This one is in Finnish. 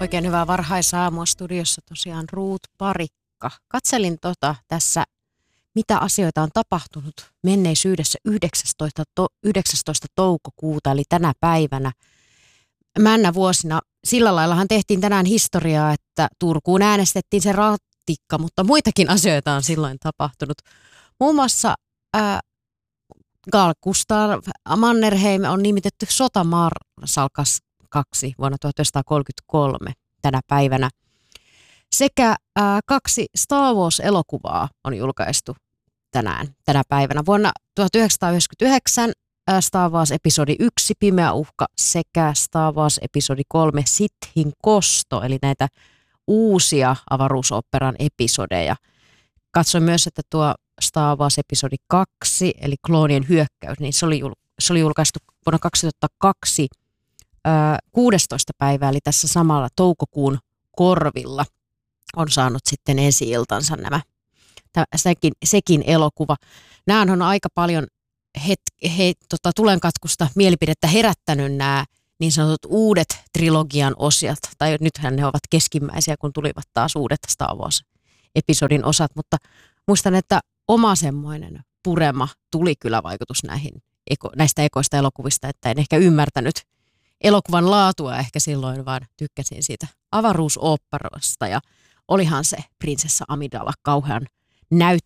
Oikein hyvää varhaisaamua studiossa tosiaan Ruut Parikka. Katselin tässä, mitä asioita on tapahtunut menneisyydessä 19. toukokuuta, eli tänä päivänä. Männä vuosina. Sillä laillahan tehtiin tänään historiaa, että Turkuun äänestettiin se ratikka, mutta muitakin asioita on silloin tapahtunut. Muun muassa Carl Gustaf Mannerheim on nimitetty sotamarsalkaksi vuonna 1933 tänä päivänä. Sekä 2 Star Wars-elokuvaa on julkaistu tänä päivänä. Vuonna 1999 Star Wars episodi 1 Pimeä uhka sekä Star Wars episodi 3 Sithin kosto, eli näitä uusia avaruusoopperan episodeja. Katsoin myös, että tuo Star Wars episodi 2 eli Kloonien hyökkäys, niin se oli julkaistu vuonna 2002 16. päivää, eli tässä samalla toukokuun korvilla on saanut sitten ensi-iltansa sekin elokuva. Nämä on aika paljon tulenkatkusta mielipidettä herättänyt nämä niin sanotut uudet trilogian osiat, tai nythän ne ovat keskimmäisiä, kun tulivat taas uudet Star Wars-episodin osat, mutta muistan, että oma semmoinen purema tuli kyllä vaikutus näistä ekoista elokuvista, että en ehkä ymmärtänyt elokuvan laatua ehkä silloin, vaan tykkäsin siitä avaruusoopperosta ja olihan se prinsessa Amidala kauhean